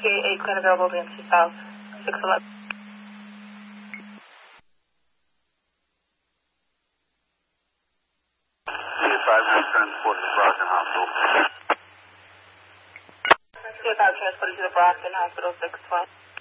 8 clean available, BMC South, 611. Transport to Brockton Hospital. CFI transported to the Brockton Hospital, 612.